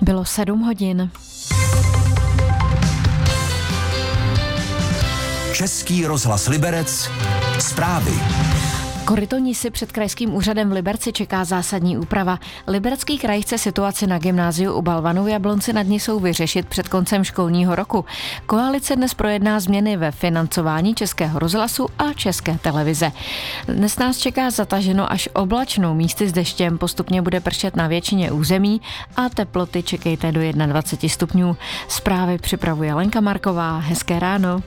Bylo 7 hodin. Český rozhlas Liberec, zprávy. Koryto Nisy před krajským úřadem v Liberci čeká zásadní úprava. Liberecký kraj chce situaci na gymnáziu u Balvanu v Jablonci nad Nisou vyřešit před koncem školního roku. Koalice dnes projedná změny ve financování Českého rozhlasu a České televize. Dnes nás čeká zataženo až oblačno, místy s deštěm, postupně bude pršet na většině území a teploty čekejte do 21 stupňů. Zprávy připravuje Lenka Marková. Hezké ráno.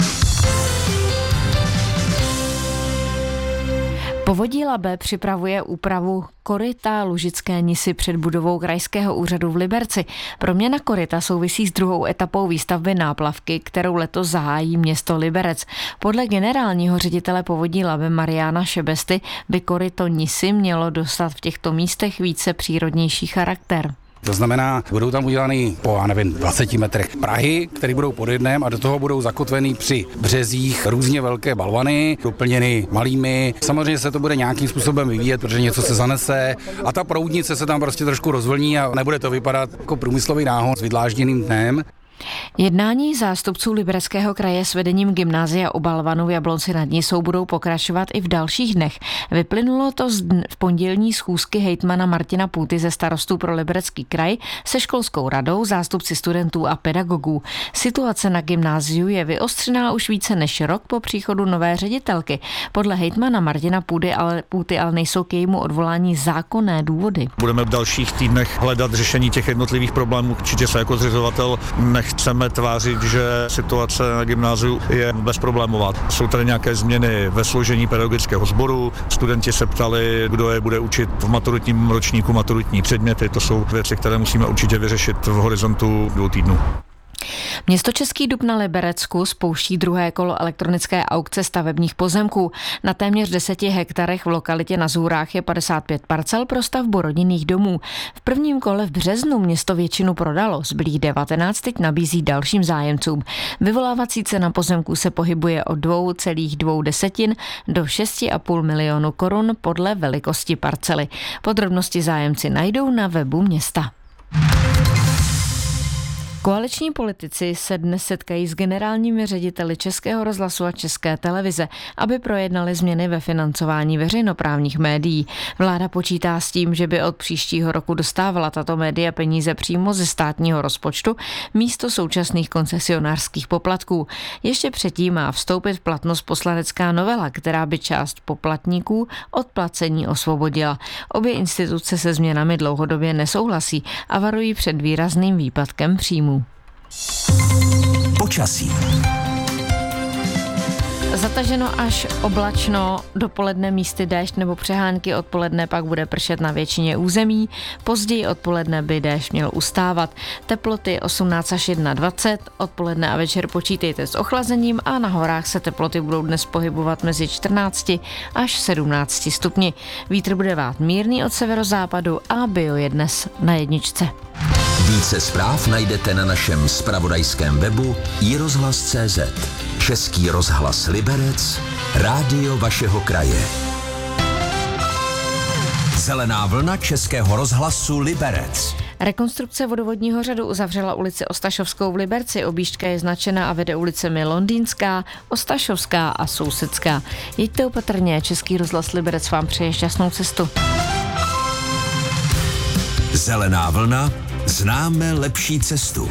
Povodí Labe připravuje úpravu koryta Lužické Nisy před budovou krajského úřadu v Liberci. Proměna koryta souvisí s druhou etapou výstavby náplavky, kterou letos zahájí město Liberec. Podle generálního ředitele Povodí Labe Mariána Šebesty by koryto Nisy mělo dostat v těchto místech více přírodnější charakter. To znamená, budou tam udělaný po, 20 metrech prahy, které budou pod jednem a do toho budou zakotvený při březích různě velké balvany, doplněny malými. Samozřejmě se to bude nějakým způsobem vyvíjet, protože něco se zanese a ta proudnice se tam prostě trošku rozvlní a nebude to vypadat jako průmyslový náhon s vydlážděným dnem. Jednání zástupců Libereckého kraje s vedením gymnázia u Balvanu v Jablonci nad Nisou budou pokračovat i v dalších dnech. Vyplynulo to v pondělní schůzky hejtmana Martina Půty ze starostů pro Liberecký kraj se školskou radou, zástupci studentů a pedagogů. Situace na gymnáziu je vyostřená už více než rok po příchodu nové ředitelky. Podle hejtmana Martina Půty ale nejsou k jejímu odvolání zákonné důvody. Budeme v dalších týdnech hledat řešení těch jednotlivých problémů. Určitě se jako zřizovatel nechceme tvářit, že situace na gymnáziu je bezproblémová. Jsou tady nějaké změny ve složení pedagogického sboru. Studenti se ptali, kdo je bude učit v maturitním ročníku maturitní předměty. To jsou věci, které musíme určitě vyřešit v horizontu 2 týdnů. Město Český Dub na Liberecku spouští druhé kolo elektronické aukce stavebních pozemků. Na téměř 10 hektarech v lokalitě na Zůrách je 55 parcel pro stavbu rodinných domů. V prvním kole v březnu město většinu prodalo, zbylých 19 teď nabízí dalším zájemcům. Vyvolávací cena pozemků se pohybuje od 2,2 do 6,5 milionu korun podle velikosti parcely. Podrobnosti zájemci najdou na webu města. Koaliční politici se dnes setkají s generálními řediteli Českého rozhlasu a České televize, aby projednali změny ve financování veřejnoprávních médií. Vláda počítá s tím, že by od příštího roku dostávala tato média peníze přímo ze státního rozpočtu místo současných koncesionářských poplatků. Ještě předtím má vstoupit v platnost poslanecká novela, která by část poplatníků od placení osvobodila. Obě instituce se změnami dlouhodobě nesouhlasí a varují před výrazným výpadkem příjmů. Počasí. Zataženo až oblačno, dopoledne místy déšť nebo přehánky, odpoledne pak bude pršet na většině území, později odpoledne by déšť měl ustávat. Teploty 18 až 21, odpoledne a večer počítejte s ochlazením a na horách se teploty budou dnes pohybovat mezi 14 až 17 stupni. Vítr bude vát mírný od severozápadu a bio je dnes na 1. Více zpráv najdete na našem zpravodajském webu iRozhlas.cz. Český rozhlas Liberec, rádio vašeho kraje. Zelená vlna Českého rozhlasu Liberec. Rekonstrukce vodovodního řadu uzavřela ulici Ostašovskou v Liberci. Objížďka je značena a vede ulicemi Londýnská, Ostašovská a Sousedská. Jeďte opatrně, Český rozhlas Liberec vám přeje šťastnou cestu. Zelená vlna, známe lepší cestu.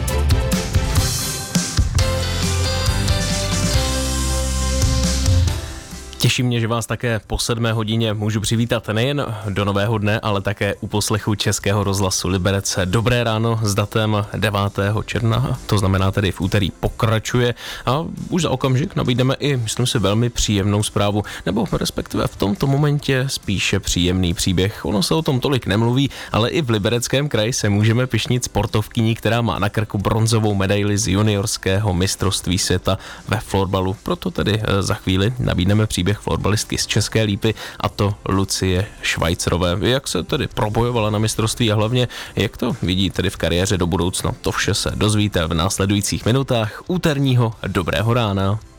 Těší mě, že vás také po 7 hodině můžu přivítat nejen do nového dne, ale také u poslechu Českého rozhlasu Liberec. Dobré ráno s datem 9. června, to znamená tedy v úterý pokračuje a už za okamžik nabídneme i, myslím si, velmi příjemnou zprávu, nebo respektive v tomto momentě spíše příjemný příběh. Ono se o tom tolik nemluví, ale i v Libereckém kraji se můžeme pyšnit sportovkyní, která má na krku bronzovou medaili z juniorského mistrovství světa ve florbalu. Proto tedy za chvíli nabídneme příběh florbalistky z České Lípy, a to Lucie Švajcerové. Jak se tedy probojovala na mistrovství a hlavně jak to vidí tedy v kariéře do budoucna. To vše se dozvíte v následujících minutách úterního Dobrého rána.